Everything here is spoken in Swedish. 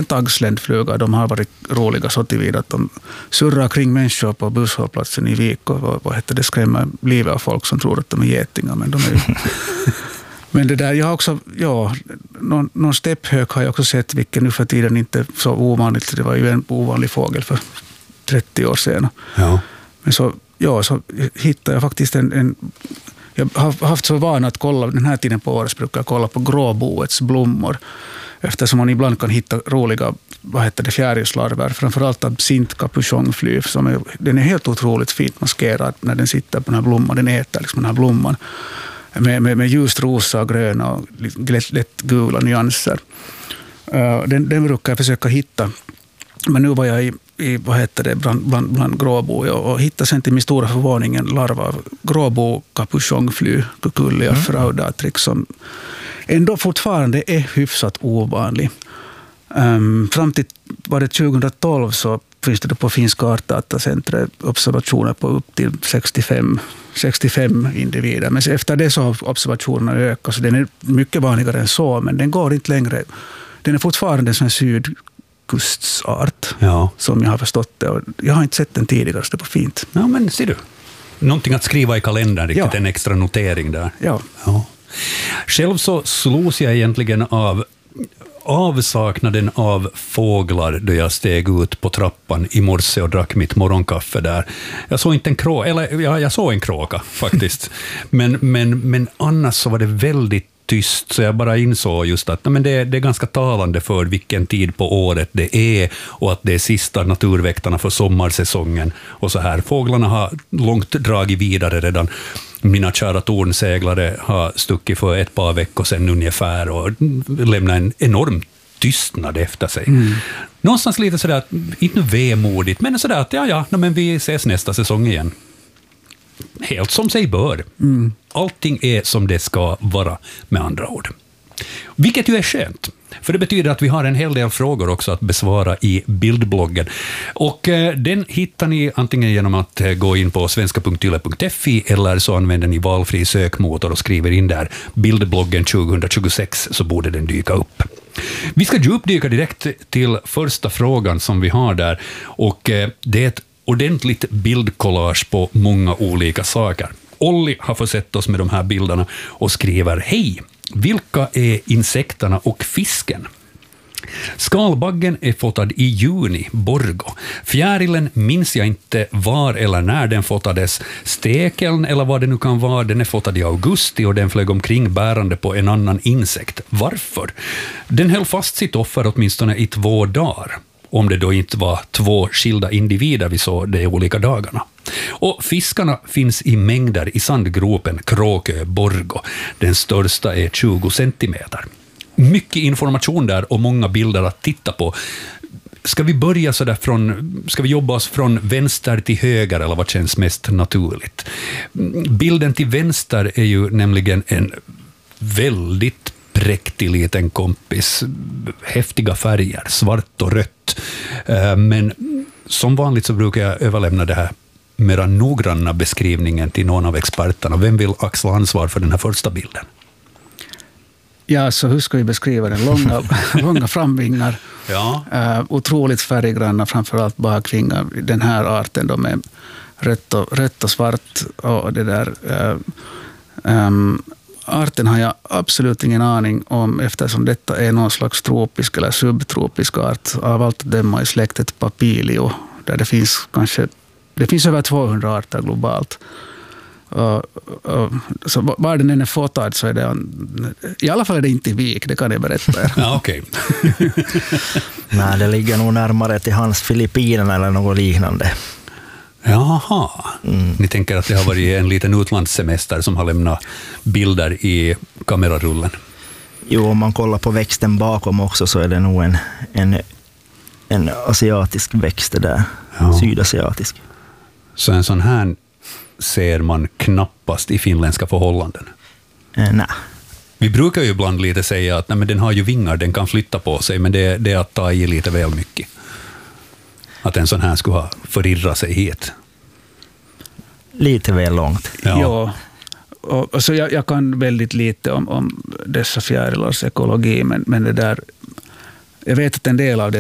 taggsländflugor, de har varit roliga så tillvida att de surrar kring människor på busshållplatsen i Vik och det skrämmer livet av folk som tror att de är getingar, men de är ju... Men det där, jag har också, någon stepphök har jag också sett, vilken nu för tiden inte är så ovanligt. Det var ju en ovanlig fågel för 30 år sedan. Ja. Men så hittade jag faktiskt jag har haft så vana att kolla, den här tiden på året brukar jag kolla på gråboets blommor. Eftersom man ibland kan hitta roliga, fjärilslarver, framförallt absint kapuschongfly, den är helt otroligt fint maskerad när den sitter på den här blomman, den äter liksom den här blomman. Med ljust rosa och gröna och lätt gula nyanser. Den brukar jag försöka hitta. Men nu var jag bland gråbo och hittade sen till min stora förvåning en larv av gråbo kapuschongfly, Cucullia fraudatrix, som ändå fortfarande är hyfsat ovanlig. Fram till 2012 så finns det på Finska artdatacentret observationer på upp till 65 individer. Men efter det så har observationerna ökat, så den är mycket vanligare än så, men den går inte längre. Den är fortfarande en sån sydkustsart, som jag har förstått det. Och jag har inte sett den tidigare, så det var fint. Ja, men ser du. Någonting att skriva i kalendern, riktigt en extra notering där. Ja. Själv så slås jag egentligen av avsaknaden av fåglar då jag steg ut på trappan i morse och drack mitt morgonkaffe där. Jag såg inte en kråka, eller jag såg en kråka faktiskt. Men annars så var det väldigt tyst, så jag bara insåg just att det är ganska talande för vilken tid på året det är och att det är sista naturväktarna för sommarsäsongen och så här. Fåglarna har långt dragit vidare redan. Mina kära tornseglare har stuckit för ett par veckor sedan ungefär och lämnat en enorm tystnad efter sig. Någonstans lite sådär, att, inte vemodigt, men sådär att men vi ses nästa säsong igen. Helt som sig bör. Allting är som det ska vara, med andra ord. Vilket ju är skönt. För det betyder att vi har en hel del frågor också att besvara i bildbloggen. Och den hittar ni antingen genom att gå in på svenska.yle.fi eller så använder ni valfri sökmotor och skriver in där bildbloggen 2026, så borde den dyka upp. Vi ska djupdyka direkt till första frågan som vi har där, och det är ett ordentligt bildkollage på många olika saker. Olli har försett oss med de här bilderna och skriver: hej, vilka är insekterna och fisken? Skalbaggen är fotad i juni, Borgo. Fjärilen minns jag inte var eller när den fotades. Stekeln, eller vad det nu kan vara, den är fotad i augusti och den flög omkring bärande på en annan insekt. Varför? Den höll fast sitt offer åtminstone i 2 dagar. Om det då inte var 2 skilda individer vi såg de olika dagarna. Och fiskarna finns i mängder i sandgropen Kråkö, Borgo. Den största är 20 centimeter. Mycket information där och många bilder att titta på. Ska vi börja så där ska vi jobba oss från vänster till höger, eller vad känns mest naturligt? Bilden till vänster är ju nämligen en väldigt präktig liten kompis. Häftiga färger, svart och rött. Men som vanligt så brukar jag överlämna det här mera noggranna beskrivningen till någon av experterna. Vem vill axla ansvar för den här första bilden? Ja, så hur ska vi beskriva den? Långa framvingar. Ja. Otroligt färggranna, framförallt bakvingar. Den här arten, de är rött och svart. Och det där... Arten har jag absolut ingen aning om, eftersom detta är någon slags tropisk eller subtropisk art, av allt att döma i släktet Papilio, där det finns över 200 arter globalt. Så var den än är fotad så är det i alla fall är det inte i Vik, det kan jag berätta er. Ja, okej. Nej, det ligger nog närmare till hans Filippinerna eller något liknande. Jaha, ni tänker att det har varit en liten utlandssemester som har lämnat bilder i kamerarullen? Jo, om man kollar på växten bakom också så är det nog en asiatisk växt där, sydasiatisk. Så en sån här ser man knappast i finländska förhållanden? Nej. Vi brukar ju ibland lite säga att men den har ju vingar, den kan flytta på sig, men det är att ta i lite väl mycket. Att en sån här skulle ha förirrat sig hit. Lite väl långt. Ja. Och så jag kan väldigt lite om dessa fjärilars ekologi, men det där, jag vet att en del av det